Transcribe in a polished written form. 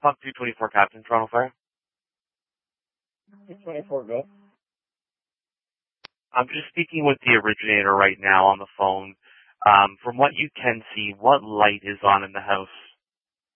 Fox 224 Captain, Toronto Fire. 224, go. I'm just speaking with the originator right now on the phone. From what you can see, what light is on in the house?